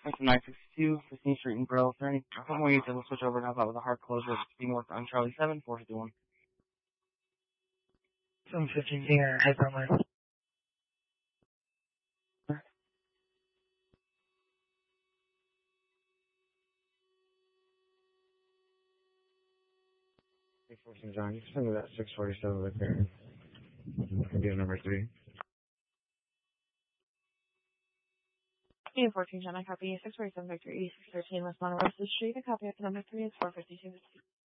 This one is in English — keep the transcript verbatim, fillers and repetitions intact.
Reference nine sixty-two, Christine Street in Brill. Is there any point where you can switch over and help out with a hard closure that's being worked on Charlie seven, four fifty-one? seven fifteen here, head front line. six forty-seven, John, you can send me that six forty-seven right there. Idea number three. Unit fourteen, John, I copy six forty-seven Victor E six thirteen West Monroe Street. A copy of number three is four fifty-two.